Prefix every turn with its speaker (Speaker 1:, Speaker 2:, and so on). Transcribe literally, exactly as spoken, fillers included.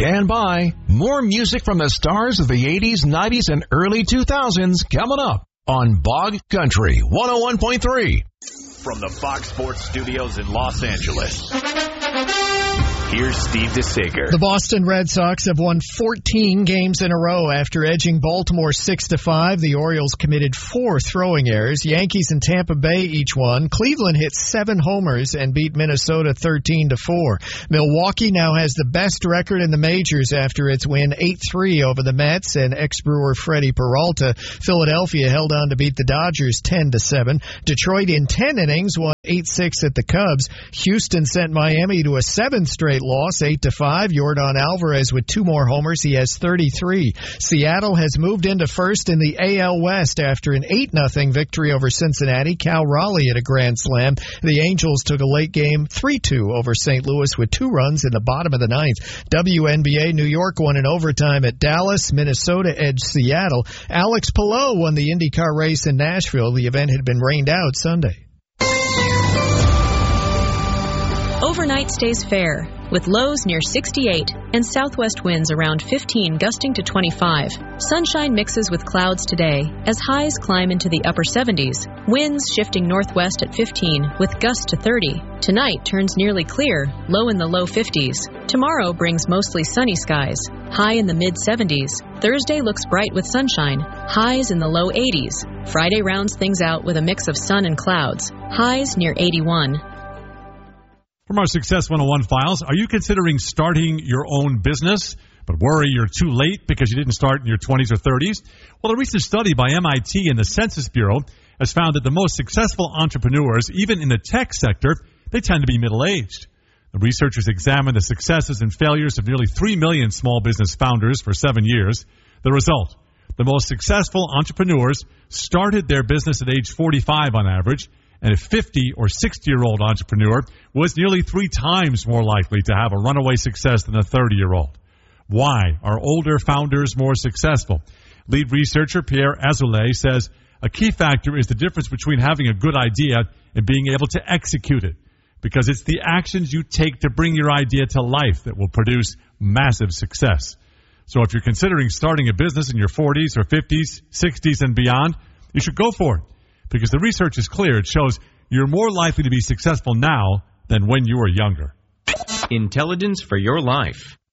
Speaker 1: Stand by. More music from the stars of the eighties, nineties, and early two thousands coming up on Bog Country one oh one point three.
Speaker 2: From the Fox Sports Studios in Los Angeles, here's Steve DeSager.
Speaker 3: The Boston Red Sox have won fourteen games in a row after edging Baltimore six to five. The Orioles committed four throwing errors. Yankees and Tampa Bay each won. Cleveland hit seven homers and beat Minnesota thirteen to four. Milwaukee now has the best record in the majors after its win eight three over the Mets and ex-Brewer Freddie Peralta. Philadelphia held on to beat the Dodgers ten to seven. Detroit in ten innings won eight six at the Cubs. Houston sent Miami to a seventh straight loss, eight to five. Yordan Alvarez with two more homers. He has thirty-three. Seattle has moved into first in the A L West after an eight nothing victory over Cincinnati. Cal Raleigh at a grand slam. The Angels took a late game three two over Saint Louis with two runs in the bottom of the ninth. W N B A New York won in overtime at Dallas. Minnesota edged Seattle. Alex Palou won the IndyCar race in Nashville. The event had been rained out Sunday.
Speaker 4: Overnight stays fair, with lows near sixty-eight and southwest winds around fifteen gusting to twenty-five. Sunshine mixes with clouds today as highs climb into the upper seventies. Winds shifting northwest at fifteen with gusts to thirty. Tonight turns nearly clear, low in the low fifties. Tomorrow brings mostly sunny skies, high in the mid seventies. Thursday looks bright with sunshine, highs in the low eighties. Friday rounds things out with a mix of sun and clouds, highs near eighty-one.
Speaker 5: From our Success one oh one files, are you considering starting your own business, but worry you're too late because you didn't start in your twenties or thirties? Well, a recent study by M I T and the Census Bureau has found that the most successful entrepreneurs, even in the tech sector, they tend to be middle-aged. The researchers examined the successes and failures of nearly three million small business founders for seven years. The result, the most successful entrepreneurs started their business at age forty-five on average, and a fifty or sixty-year-old entrepreneur was nearly three times more likely to have a runaway success than a thirty-year-old. Why are older founders more successful? Lead researcher Pierre Azoulay says a key factor is the difference between having a good idea and being able to execute it, because it's the actions you take to bring your idea to life that will produce massive success. So if you're considering starting a business in your forties or fifties, sixties, and beyond, you should go for it. Because the research is clear. It shows you're more likely to be successful now than when you were younger.
Speaker 6: Intelligence for your life.